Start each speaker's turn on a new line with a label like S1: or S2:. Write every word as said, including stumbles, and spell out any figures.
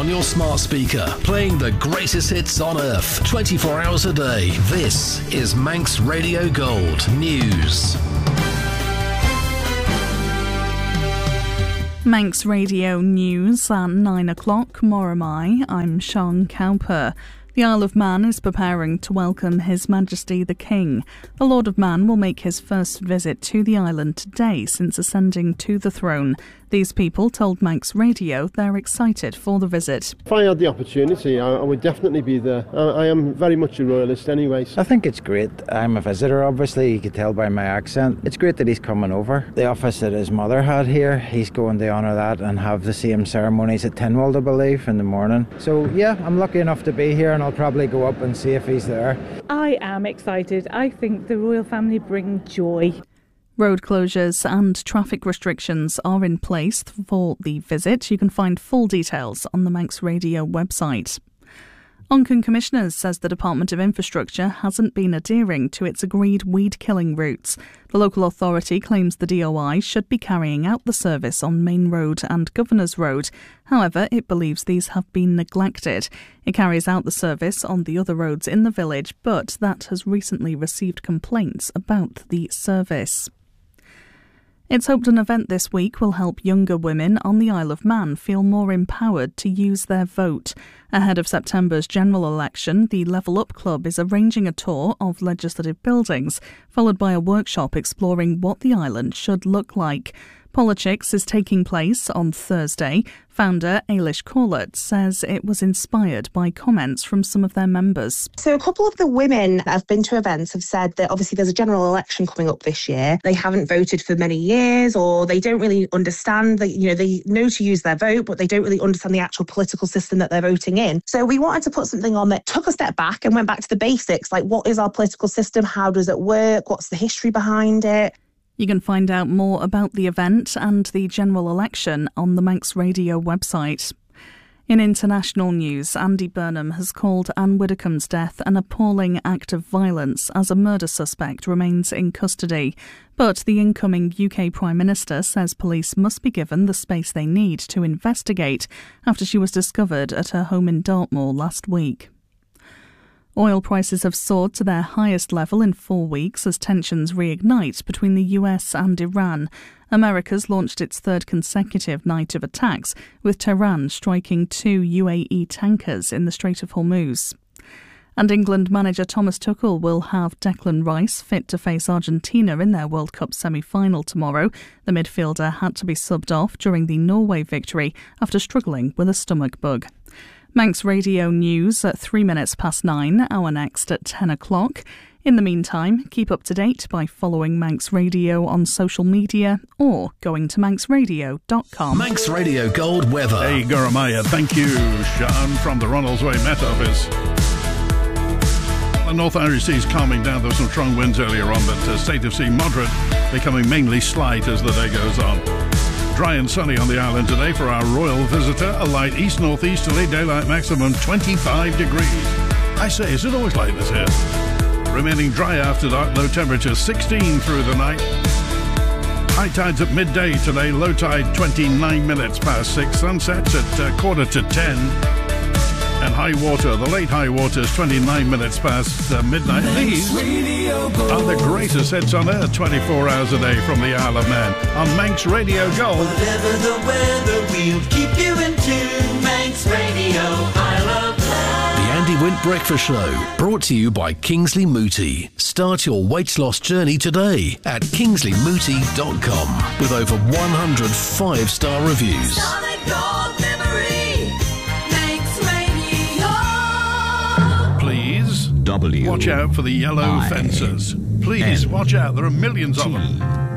S1: on your smart speaker, playing the greatest hits on earth, twenty-four hours a day. This is Manx Radio Gold News.
S2: Manx Radio News at nine o'clock, Moramai. I'm Sean Cowper. The Isle of Man is preparing to welcome His Majesty the King. The Lord of Man will make his first visit to the island today since ascending to the throne. These people told Manx Radio they're excited for the visit.
S3: If I had the opportunity, I, I would definitely be there. I, I am very much a royalist anyway.
S4: I think it's great. I'm a visitor, obviously. You can tell by my accent. It's great that he's coming over. The office that his mother had here, he's going to honour that and have the same ceremonies at Tynwald, I believe, in the morning. So, yeah, I'm lucky enough to be here, and I'll probably go up and see if he's there.
S5: I am excited. I think the royal family bring joy.
S2: Road closures and traffic restrictions are in place for the visit. You can find full details on the Manx Radio website. Onchan Commissioners says the Department of Infrastructure hasn't been adhering to its agreed weed-killing routes. The local authority claims the D O I should be carrying out the service on Main Road and Governors Road. However, it believes these have been neglected. It carries out the service on the other roads in the village, but that has recently received complaints about the service. It's hoped an event this week will help younger women on the Isle of Man feel more empowered to use their vote. Ahead of September's general election, the Level Up Club is arranging a tour of legislative buildings, followed by a workshop exploring what the island should look like. Politics is taking place on Thursday. Founder Ailish Corlett says it was inspired by comments from some of their members.
S6: So a couple of the women that have been to events have said that obviously there's a general election coming up this year. They haven't voted for many years, or they don't really understand that, you know, they know to use their vote, but they don't really understand the actual political system that they're voting in. So we wanted to put something on that took a step back and went back to the basics, like what is our political system? How does it work? What's the history behind it?
S2: You can find out more about the event and the general election on the Manx Radio website. In international news, Andy Burnham has called Anne Widdecombe's death an appalling act of violence as a murder suspect remains in custody. But the incoming U K Prime Minister says police must be given the space they need to investigate after she was discovered at her home in Dartmoor last week. Oil prices have soared to their highest level in four weeks as tensions reignite between the U S and Iran. America's launched its third consecutive night of attacks, with Tehran striking two U A E tankers in the Strait of Hormuz. And England manager Thomas Tuchel will have Declan Rice fit to face Argentina in their World Cup semi-final tomorrow. The midfielder had to be subbed off during the Norway victory after struggling with a stomach bug. Manx Radio News at three minutes past nine, our next at ten o'clock. In the meantime, keep up to date by following Manx Radio on social media or going to manx radio dot com.
S1: Manx Radio Gold weather.
S7: Hey, Goramaya, thank you, Sean, from the Ronalds Way Met Office. The North Irish Sea is calming down. There were some strong winds earlier on, but uh, state of sea moderate, becoming mainly slight as the day goes on. Dry and sunny on the island today for our royal visitor. A light east-northeasterly, daylight maximum twenty-five degrees. I say, is it always like this here? Remaining dry after dark, low temperature sixteen through the night. High tides at midday today, low tide twenty-nine minutes past six. Sunsets at uh, quarter to ten. And high water, the late high water is twenty-nine minutes past uh, midnight. These are the greatest hits on earth, twenty-four hours a day from the Isle of Man on Manx Radio Gold.
S8: Whatever the weather, we'll keep you in tune. Manx Radio, Isle of Man.
S1: The Andy Wint Breakfast Show, brought to you by Kingsley Mooti. Start your weight loss journey today at kingsley mooti dot com with over one hundred five-star reviews.
S8: Solid gold memory, Manx Radio.
S7: Please,
S9: W
S7: watch out for the yellow
S9: I
S7: fences. Please,
S9: N
S7: watch out. There are millions of them.